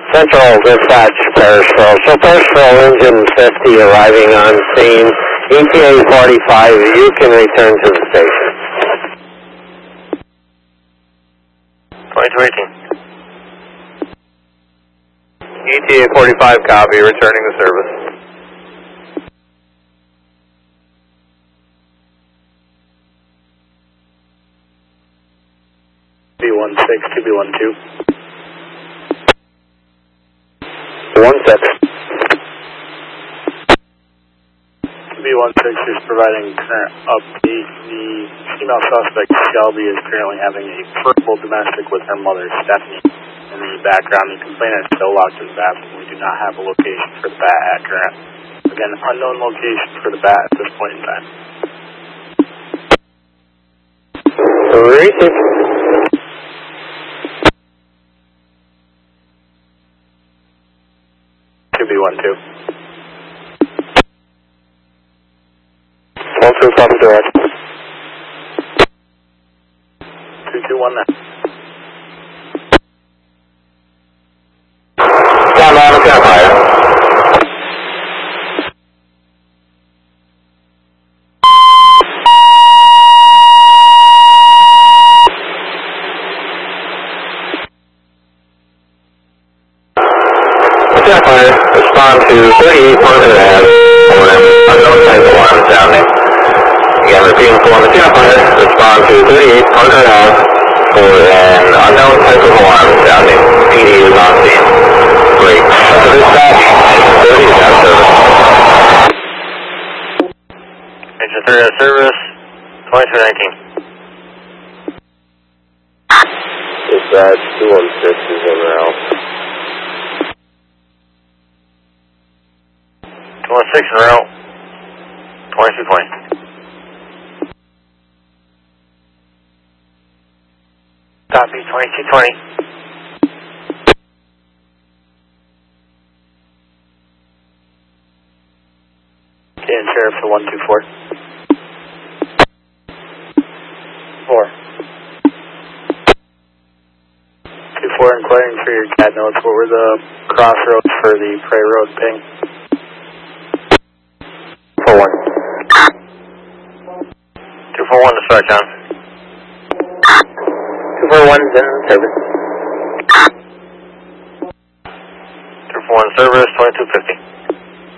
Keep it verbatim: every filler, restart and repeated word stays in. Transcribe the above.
Central dispatch, Parisville. So Parisville, engine fifty arriving on scene. E T A forty-five, you can return to the station. twenty-two eighteen. E T A forty-five, copy, returning to service. B one six, two B one two. one six. B one six is providing current update. The female suspect, Shelby, is currently having a verbal domestic with her mother, Stephanie. In the background, the complainant is still locked in the bathroom. We do not have a location for the bat at current. Again, unknown location for the bat at this point in time. Repeat. two B one two. one two, copy direct. two two one nine. Stand by, I'm stand by. Respond to thirty-eight Parker Ave for an unknown type of alarm sounding. Again, repeating for Matiafire, respond to thirty-eight Parker Ave for an unknown type of alarm sounding. P D is on scene. Great. Dispatch, thirty is out of service. Engine three out of service, twenty-two nineteen. Dispatch, two one six is en route. two one six en route, twenty-two twenty. Copy, twenty-two twenty. Okay, and Sheriff for one two four. four. two four, inquiring for your C A D notes. What were the crossroads for the Prairie Road ping? four one. two four one, dispatch on. two four one is in service. two four one service, twenty-two fifty.